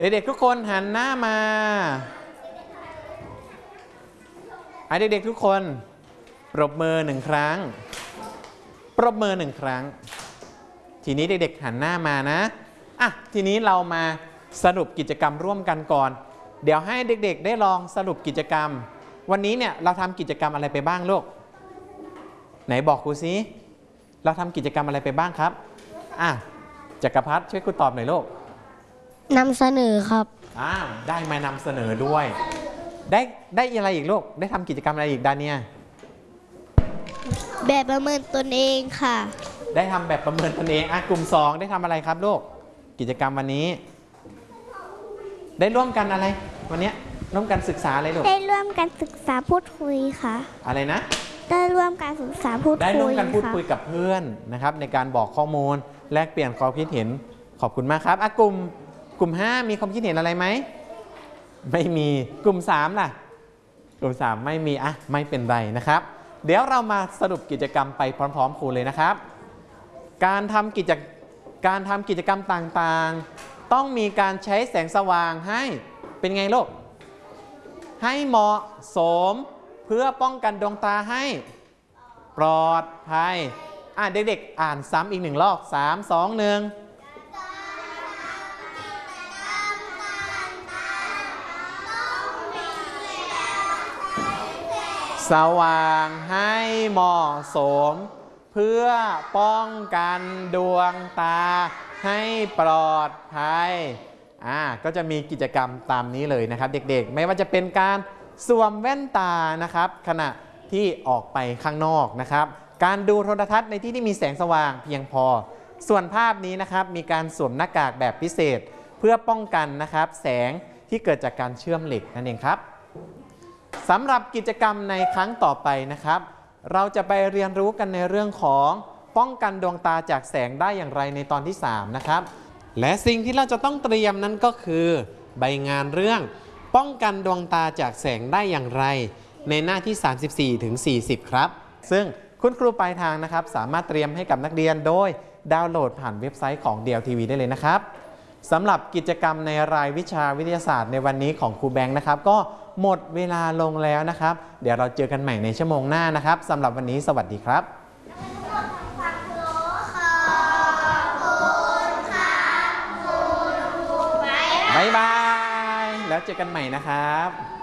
เด็กๆทุกคนหันหน้ามาให้เด็กๆทุกคนปรบมือหนึ่งครั้งปรบมือหนึ่งครั้งทีนี้เด็กๆหันหน้ามานะทีนี้เรามาสรุปกิจกรรมร่วมกันก่อนเดี๋ยวให้เด็กๆได้ลองสรุปกิจกรรมวันนี้เนี่ยเราทำกิจกรรมอะไรไปบ้างลูกไหนบอกครูซิเราทำกิจกรรมอะไรไปบ้างครับจักรพัฒน์ช่วยครูตอบหน่อยลูกนำเสนอครับได้มานำเสนอด้วยได้อะไรอีกลูกได้ทำกิจกรรมอะไรอีกดาเนียแบบประเมินตนเองค่ะได้ทำแบบประเมินตนเองกลุ่ม2ได้ทำอะไรครับลูกกิจกรรมวันนี้ได้ร่วมกันอะไรวันนี้ร่วมกันศึกษาอะไรลูกได้ร่วมกันศึกษาพูดคุยค่ะอะไรนะได้ร่วมการศึกษาพูดคุยได้ร่วมกันพูดคุยกับเพื่อนนะครับในการบอกข้อมูลแลกเปลี่ยนความคิดเห็นขอบคุณมากครับกลุ่ม5มีความคิดเห็นอะไรไหมไม่มีกลุ่ม3ล่ะกลุ่ม3ไม่มีไม่เป็นไรนะครับเดี๋ยวเรามาสรุปกิจกรรมไปพร้อมๆครูเลยนะครับการทำกิจกรรมต่างๆต้องมีการใช้แสงสว่างให้เป็นไงลูกให้เหมาะสมเพื่อป้องกันดวงตาให้ปลอดภัยเด็กๆอ่านซ้ำอีก1 รอบ3 2 1สว่างให้เหมาะสมเพื่อป้องกันดวงตาให้ปลอดภัยก็จะมีกิจกรรมตามนี้เลยนะครับเด็กๆไม่ว่าจะเป็นการสวมแว่นตานะครับขณะที่ออกไปข้างนอกนะครับการดูโทรทัศน์ในที่ที่มีแสงสว่างเพียงพอส่วนภาพนี้นะครับมีการสวมหน้ากากแบบพิเศษเพื่อป้องกันนะครับแสงที่เกิดจากการเชื่อมเหล็กนั่นเองครับสำหรับกิจกรรมในครั้งต่อไปนะครับเราจะไปเรียนรู้กันในเรื่องของป้องกันดวงตาจากแสงได้อย่างไรในตอนที่3นะครับและสิ่งที่เราจะต้องเตรียมนั้นก็คือใบงานเรื่องป้องกันดวงตาจากแสงได้อย่างไรในหน้าที่34ถึง40ครับซึ่งคุณครูปลายทางนะครับสามารถเตรียมให้กับนักเรียนโดยดาวน์โหลดผ่านเว็บไซต์ของ DLTV ได้เลยนะครับสำหรับกิจกรรมในรายวิชาวิทยาศาสตร์ในวันนี้ของครูแบงค์นะครับก็หมดเวลาลงแล้วนะครับเดี๋ยวเราเจอกันใหม่ในชั่วโมงหน้านะครับสำหรับวันนี้สวัสดีครับบ๊ายบายแล้วเจอกันใหม่นะครับ